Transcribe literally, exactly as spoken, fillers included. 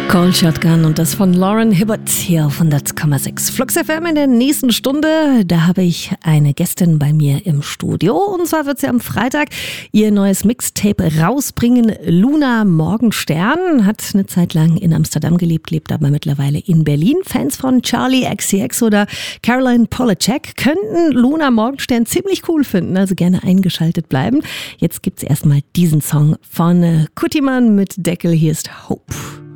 Cold Shotgun und das von Lauren Hibbert hier auf hundert Komma sechs. Flux F M in der nächsten Stunde. Da habe ich eine Gästin bei mir im Studio. Und zwar wird sie am Freitag ihr neues Mixtape rausbringen. Luna Morgenstern hat eine Zeit lang in Amsterdam gelebt, lebt aber mittlerweile in Berlin. Fans von Charli X C X oder Caroline Polachek könnten Luna Morgenstern ziemlich cool finden, also gerne eingeschaltet bleiben. Jetzt gibt's erstmal diesen Song von Kutiman mit Deckel. Hier ist Hope.